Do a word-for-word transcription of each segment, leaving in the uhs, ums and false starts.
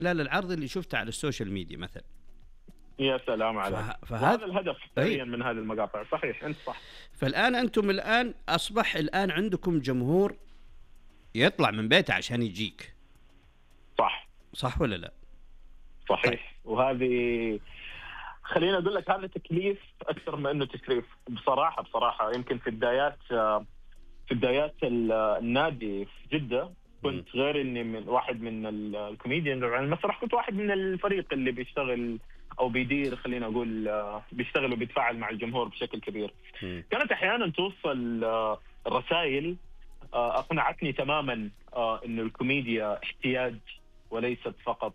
لا لا العرض اللي شفته على السوشيال ميديا مثلا. يا سلام عليك. فه... فهذا وهذا الهدف فعليا من هذه المقاطع. صحيح انت صح. فالان انتم الان اصبح الان عندكم جمهور يطلع من بيته عشان يجيك. صح صح ولا لا؟ صحيح. طيب. وهذه خلينا اقول لك هذا تكليف اكثر من انه تكليف بصراحه. بصراحه يمكن في بدايات في بدايات النادي في جده كنت غير اني من واحد من الكوميديان على المسرح، كنت واحد من الفريق اللي بيشتغل او بيدير خلينا اقول بيشتغل وبيتفاعل مع الجمهور بشكل كبير. م. كانت احيانا توصل رسائل اقنعتني تماما انه الكوميديا احتياج وليست فقط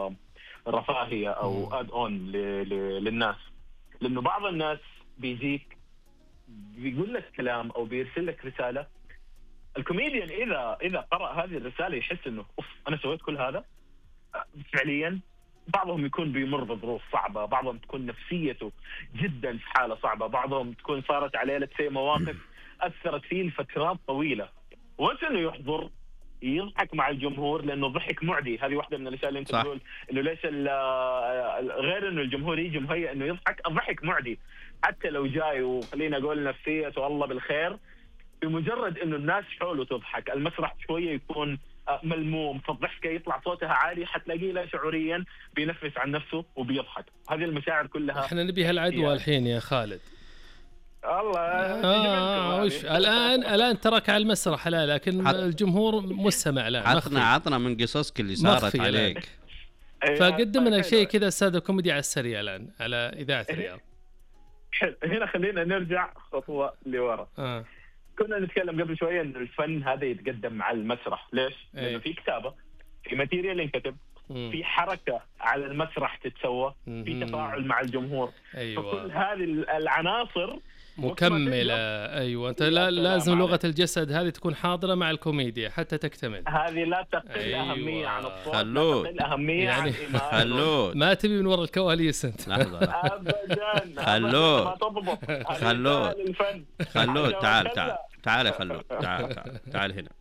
رفاهيه او اد اون للناس. لانه بعض الناس بيجيك بيقول لك كلام او بيرسل لك رساله، الكوميديان اذا اذا قرأ هذه الرساله يحس انه اوف انا سويت كل هذا فعليا. بعضهم يكون بيمر بظروف صعبه، بعضهم تكون نفسيته جدا في حاله صعبه، بعضهم تكون صارت عليه لتسي مواقف اثرت فيه لفترات طويله، وانت انه يحضر يضحك مع الجمهور لانه ضحك معدي. هذه واحده من الاشياء اللي انت تقول انه ليش غير انه الجمهور يجي مهيئ انه يضحك، الضحك معدي حتى لو جاي وخلينا اقول نفسيته والله بالخير، بمجرد انه الناس حوله تضحك المسرح شويه يكون ملموم، فالضحكه يطلع صوتها عالي حتلاقيه لا شعوريا بينفس عن نفسه وبيضحك. هذه المشاعر كلها احنا نبي هالعدوى الحين يا خالد. الله آه وش الان الان ترك على المسرح لا لكن حط... الجمهور مستمع لا عطنا عطنا من قصصك اللي صارت عليك. فقدم لنا شيء كذا استاذ كوميدي على السريع الان على اذاعه الرياض. هنا خلينا نرجع خطوه لورا. آه. كنا نتكلم قبل شويه انه الفن هذا يتقدم على المسرح. ليش؟ أيه. لانه في كتابه، في ماتيريال ينكتب، في حركه على المسرح تتسوى، في تفاعل مع الجمهور. أيوة. فكل هذه العناصر مكمله. ايوه انت لا لازم لغه الجسد هذه تكون حاضره مع الكوميديا حتى تكتمل. هذه لا تقل أيوة. اهميه عن الصوت، خلود. لا تقل اهميه يعني عن خلود. ما تبي من وراء الكواليس انت. ابدا. خلود. ما تضبط. خلود. خلود تعال تعال تعال يا خلود تعال تعال تعال هنا.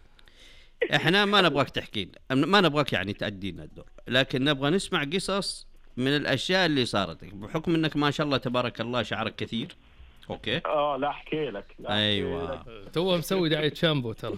احنا ما نبغاك تحكي ما نبغاك يعني تأدي لنا الدور، لكن نبغى نسمع قصص من الاشياء اللي صارت بحكم انك ما شاء الله تبارك الله شعرك كثير. اوكي اه لا احكي لك. ايوه تو مسوي دعايه شامبو ترى.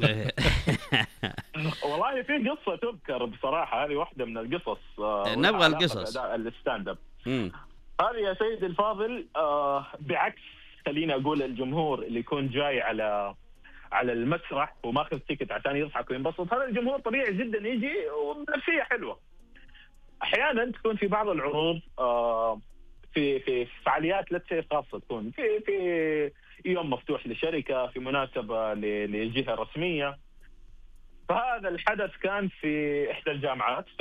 والله في قصه تذكر بصراحه، هذه واحده من القصص. آه نبغى القصص الستاند اب. هذه يا سيدي الفاضل آه بعكس خليني اقول الجمهور اللي يكون جاي على على المسرح وماخذ تيكت عشان يضحك وينبسط، هذا الجمهور طبيعي جدا يجي وبنفسيه حلوه. احيانا تكون في بعض العروض آه في في فعاليات لتسي خاصه، تكون في في يوم مفتوح لشركه، في مناسبه لجهه رسميه. فهذا الحدث كان في احدى الجامعات